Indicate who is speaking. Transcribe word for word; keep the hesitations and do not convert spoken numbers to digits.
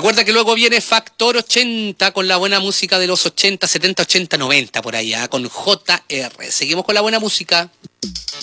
Speaker 1: Recuerda que luego viene Factor ochenta con la buena música de los ochenta, setenta, ochenta, noventa por allá, con J R. Seguimos con la buena música.